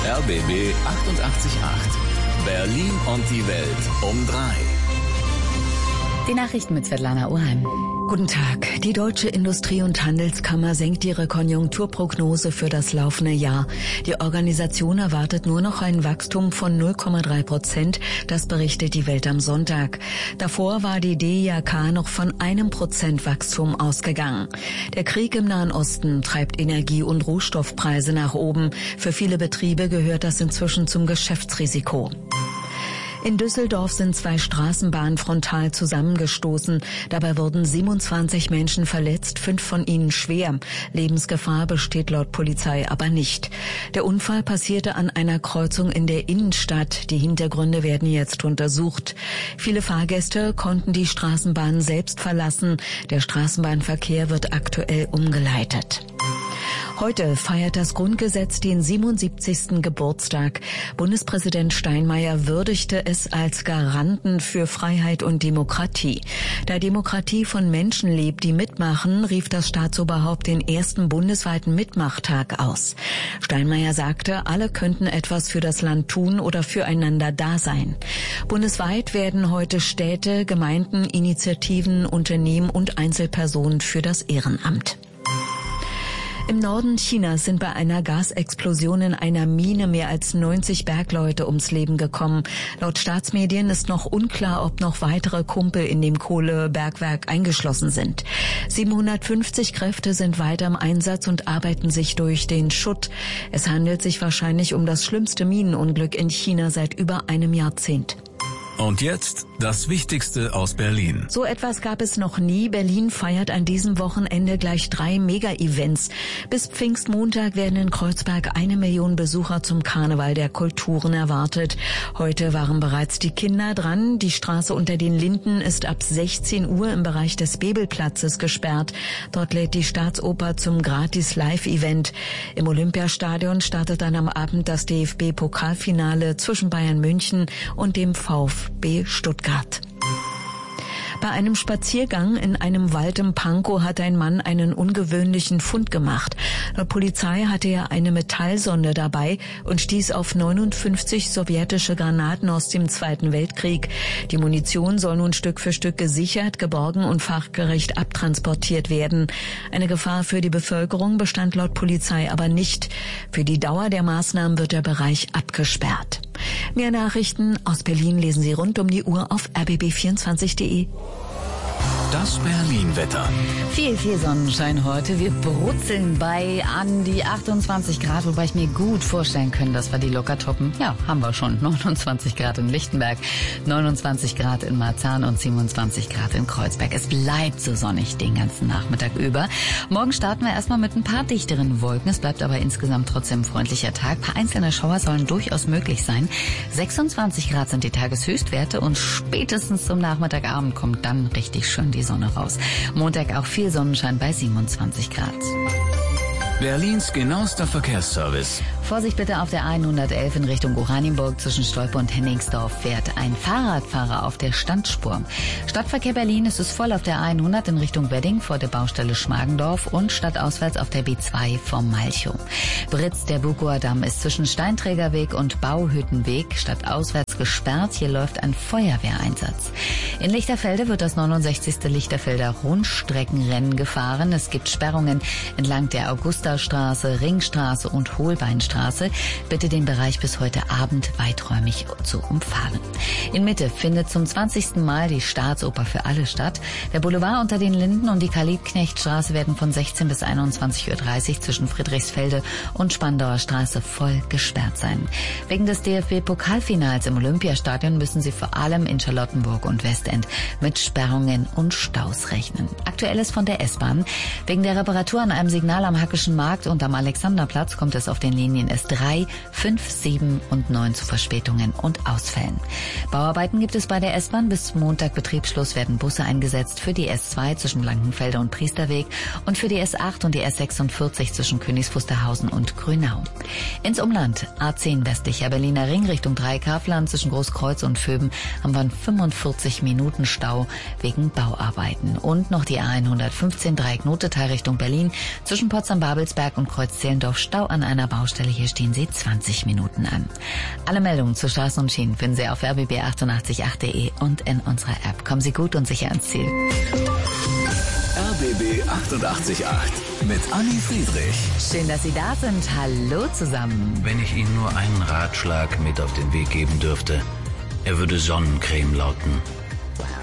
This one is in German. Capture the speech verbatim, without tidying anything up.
R B B achtundachtzig Komma acht. Berlin und die Welt um drei. Die Nachrichten mit Svetlana Oheim. Guten Tag. Die Deutsche Industrie- und Handelskammer senkt ihre Konjunkturprognose für das laufende Jahr. Die Organisation erwartet nur noch ein Wachstum von null Komma drei Prozent. Das berichtet die Welt am Sonntag. Davor war die D I H K noch von einem Prozent Wachstum ausgegangen. Der Krieg im Nahen Osten treibt Energie- und Rohstoffpreise nach oben. Für viele Betriebe gehört das inzwischen zum Geschäftsrisiko. In Düsseldorf sind zwei Straßenbahnen frontal zusammengestoßen. Dabei wurden siebenundzwanzig Menschen verletzt, fünf von ihnen schwer. Lebensgefahr besteht laut Polizei aber nicht. Der Unfall passierte an einer Kreuzung in der Innenstadt. Die Hintergründe werden jetzt untersucht. Viele Fahrgäste konnten die Straßenbahn selbst verlassen. Der Straßenbahnverkehr wird aktuell umgeleitet. Heute feiert das Grundgesetz den siebenundsiebzigsten Geburtstag. Bundespräsident Steinmeier würdigte es als Garanten für Freiheit und Demokratie. Da Demokratie von Menschen lebt, die mitmachen, rief das Staatsoberhaupt den ersten bundesweiten Mitmachtag aus. Steinmeier sagte, alle könnten etwas für das Land tun oder füreinander da sein. Bundesweit werden heute Städte, Gemeinden, Initiativen, Unternehmen und Einzelpersonen für das Ehrenamt. Im Norden Chinas sind bei einer Gasexplosion in einer Mine mehr als neunzig Bergleute ums Leben gekommen. Laut Staatsmedien ist noch unklar, ob noch weitere Kumpel in dem Kohlebergwerk eingeschlossen sind. siebenhundertfünfzig Kräfte sind weiter im Einsatz und arbeiten sich durch den Schutt. Es handelt sich wahrscheinlich um das schlimmste Minenunglück in China seit über einem Jahrzehnt. Und jetzt das Wichtigste aus Berlin. So etwas gab es noch nie. Berlin feiert an diesem Wochenende gleich drei Mega-Events. Bis Pfingstmontag werden in Kreuzberg eine Million Besucher zum Karneval der Kulturen erwartet. Heute waren bereits die Kinder dran. Die Straße unter den Linden ist ab sechzehn Uhr im Bereich des Bebelplatzes gesperrt. Dort lädt die Staatsoper zum Gratis-Live-Event. Im Olympiastadion startet dann am Abend das D F B-Pokalfinale zwischen Bayern München und dem VfB Stuttgart. Bei einem Spaziergang in einem Wald im Pankow hat ein Mann einen ungewöhnlichen Fund gemacht. Laut Polizei hatte er eine Metallsonde dabei und stieß auf neunundfünfzig sowjetische Granaten aus dem Zweiten Weltkrieg. Die Munition soll nun Stück für Stück gesichert, geborgen und fachgerecht abtransportiert werden. Eine Gefahr für die Bevölkerung bestand laut Polizei aber nicht. Für die Dauer der Maßnahmen wird der Bereich abgesperrt. Mehr Nachrichten aus Berlin lesen Sie rund um die Uhr auf r b b vierundzwanzig punkt d e. Das Berlin-Wetter. Viel, viel Sonnenschein heute. Wir brutzeln bei an die achtundzwanzig Grad, wobei ich mir gut vorstellen kann, dass wir die locker toppen. Ja, haben wir schon. neunundzwanzig Grad in Lichtenberg, neunundzwanzig Grad in Marzahn und siebenundzwanzig Grad in Kreuzberg. Es bleibt so sonnig den ganzen Nachmittag über. Morgen starten wir erstmal mit ein paar dichteren Wolken. Es bleibt aber insgesamt trotzdem ein freundlicher Tag. Ein paar einzelne Schauer sollen durchaus möglich sein. sechsundzwanzig Grad sind die Tageshöchstwerte und spätestens zum Nachmittagabend kommt dann richtig schön die Sonne raus. Montag auch viel Sonnenschein bei siebenundzwanzig Grad. Berlins genauester Verkehrsservice. Vorsicht bitte auf der hundertelf in Richtung Oranienburg. Zwischen Stolpe und Henningsdorf fährt ein Fahrradfahrer auf der Standspur. Stadtverkehr Berlin ist es voll auf der hundert in Richtung Wedding vor der Baustelle Schmargendorf und stadtauswärts auf der B zwei vom Malchow. Britz, der Bukower Damm ist zwischen Steinträgerweg und Bauhüttenweg stadtauswärts gesperrt. Hier läuft ein Feuerwehreinsatz. In Lichterfelde wird das neunundsechzigste Lichterfelder Rundstreckenrennen gefahren. Es gibt Sperrungen entlang der Augustastraße, Ringstraße und Holbeinstraße. Bitte den Bereich bis heute Abend weiträumig zu umfahren. In Mitte findet zum zwanzigsten Mal die Staatsoper für alle statt. Der Boulevard unter den Linden und die Karl-Liebknecht-Straße werden von sechzehn bis einundzwanzig Uhr dreißig zwischen Friedrichsfelde und Spandauer Straße voll gesperrt sein. Wegen des D F B-Pokalfinals im Olympiastadion müssen Sie vor allem in Charlottenburg und Westend mit Sperrungen und Staus rechnen. Aktuelles von der S-Bahn. Wegen der Reparatur an einem Signal am Hackischen Markt und am Alexanderplatz kommt es auf den Linien S drei, fünf, sieben und neun zu Verspätungen und Ausfällen. Bauarbeiten gibt es bei der S-Bahn. Bis zum Montag Betriebsschluss werden Busse eingesetzt für die S zwei zwischen Blankenfelde und Priesterweg und für die S acht und die S sechsundvierzig zwischen Königs Wusterhausen und Grünau. Ins Umland A zehn westlicher Berliner Ring Richtung Dreieckhafen zwischen Großkreuz und Vöben haben wir einen fünfundvierzig Minuten Stau wegen Bauarbeiten. Und noch die A hundertfünfzehn Dreieck-Notetal Richtung Berlin. Zwischen Potsdam-Babelsberg und Kreuz-Zehlendorf Stau an einer Baustelle. Hier stehen Sie zwanzig Minuten an. Alle Meldungen zu Straßen und Schienen finden Sie auf r b b achtundachtzig punkt acht punkt de und in unserer App. Kommen Sie gut und sicher ans Ziel. R B B achtundachtzig Komma acht mit Anni Friedrich. Schön, dass Sie da sind. Hallo zusammen. Wenn ich Ihnen nur einen Ratschlag mit auf den Weg geben dürfte, er würde Sonnencreme lauten.